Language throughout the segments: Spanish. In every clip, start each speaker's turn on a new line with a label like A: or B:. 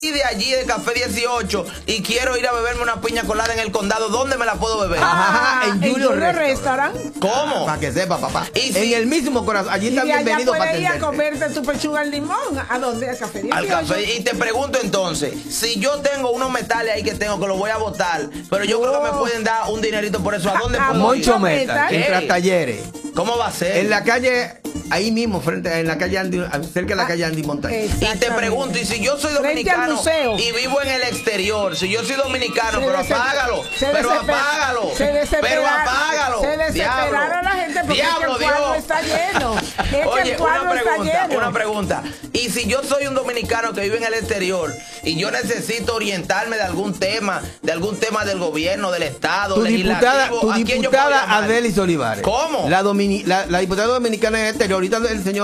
A: de allí de Café 18 y quiero ir a beberme una piña colada en el condado, ¿dónde me la puedo beber?
B: En Julio Restaurant.
A: ¿Cómo?
B: Para que sepa, papá.
A: ¿Y
B: en el mismo corazón. Allí está bienvenido para
C: atenderte. Ir a comerte tu pechuga al limón. ¿A dónde? Al Café 18.
A: Al café. Y te pregunto entonces, si yo tengo unos metales ahí que tengo que los voy a botar, pero yo creo que me pueden dar un dinerito por eso, ¿a dónde puedo ir?
B: Moncho Metal, entre talleres.
A: ¿Cómo va a ser?
B: En la calle, ahí mismo, en la calle Andy, cerca de la calle Andy Montañez.
A: Y te pregunto, y si yo soy dominicano y vivo en el exterior, si yo soy dominicano, pero apágalo, pero apágalo, pero apágalo.
C: Se desesperaron la gente porque
A: Diablo,
C: el cuadro está lleno.
A: Oye, una pregunta. Y si yo soy un dominicano que vive en el exterior y yo necesito orientarme de algún tema del gobierno, del Estado, legislativo,
B: tu diputada Adelis Olivares.
A: ¿Cómo?
B: La diputada dominicana en el exterior, ahorita el señor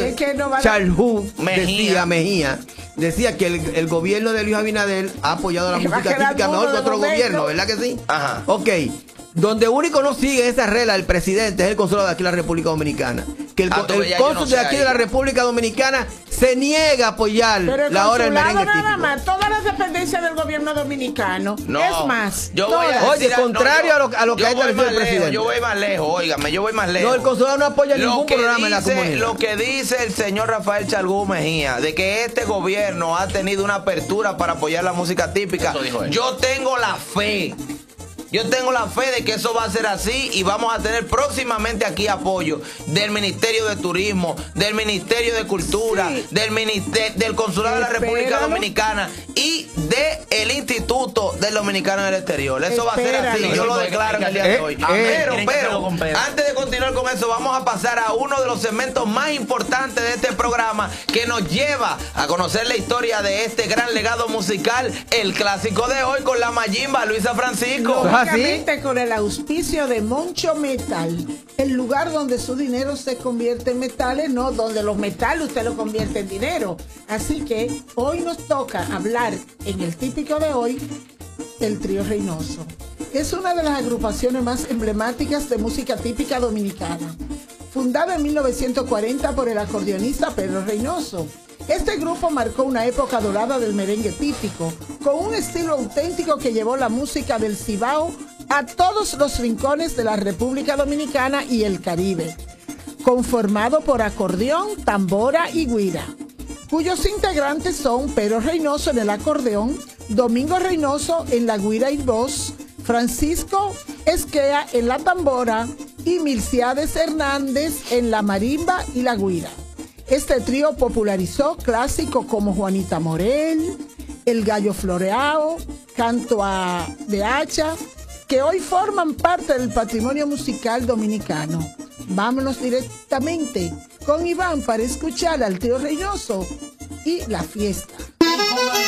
B: Charles Mejía decía que el gobierno de Luis Abinader ha apoyado la música típica mejor que otro gobierno, ¿verdad que sí?
A: Ajá.
B: Ok. Donde único no sigue esa regla el presidente es el consulado de aquí de la República Dominicana. Que el cónsul de aquí de la República Dominicana se niega a apoyar la hora del merengue típico.
C: Nada más, todas las dependencias del gobierno dominicano.
A: No,
C: es más,
B: oye, contrario a lo que ha establecido el presidente.
A: Yo voy más lejos, óigame, yo voy más lejos.
B: No, el consulado no apoya ningún programa en la comunidad.
A: Lo que dice el señor Rafael Charles Mejía, de que este gobierno ha tenido una apertura para apoyar la música típica, yo tengo la fe. Yo tengo la fe de que eso va a ser así y vamos a tener próximamente aquí apoyo del Ministerio de Turismo, del Ministerio de Cultura, del Consulado de la República Dominicana y del Instituto del Dominicano en el Exterior. Eso va a ser así, yo lo declaro en el día de hoy. Pero, antes de continuar con eso, vamos a pasar a uno de los segmentos más importantes de este programa que nos lleva a conocer la historia de este gran legado musical, el clásico de hoy con la Mayimba, Luisa Francisco.
C: Con el auspicio de Moncho Metal, el lugar donde su dinero se convierte en metales, no donde los metales usted lo convierte en dinero. Así que hoy nos toca hablar en el típico de hoy del Trío Reynoso. Es una de las agrupaciones más emblemáticas de música típica dominicana. Fundada en 1940 por el acordeonista Pedro Reynoso. Este grupo marcó una época dorada del merengue típico, con un estilo auténtico que llevó la música del Cibao a todos los rincones de la República Dominicana y el Caribe, conformado por acordeón, tambora y güira, cuyos integrantes son Pedro Reynoso en el acordeón, Domingo Reynoso en la güira y voz, Francisco Esquea en la tambora y Milciades Hernández en la marimba y la güira. Este trío popularizó clásicos como Juanita Morel, El Gallo Floreado, Canto de Hacha, que hoy forman parte del patrimonio musical dominicano. Vámonos directamente con Iván para escuchar al Trío Reynoso y la fiesta.